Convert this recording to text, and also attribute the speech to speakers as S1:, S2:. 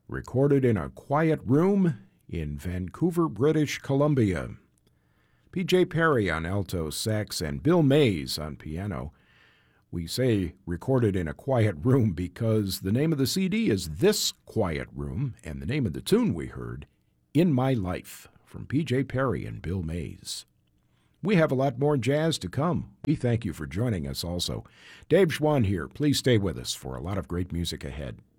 S1: recorded in a quiet room in Vancouver, British Columbia. P.J. Perry on alto sax and Bill Mays on piano. We say recorded in a quiet room because the name of the CD is This Quiet Room, and the name of the tune we heard, In My Life, from P.J. Perry and Bill Mays. We have a lot more jazz to come. We thank you for joining us also. Dave Schwann here. Please stay with us for a lot of great music ahead.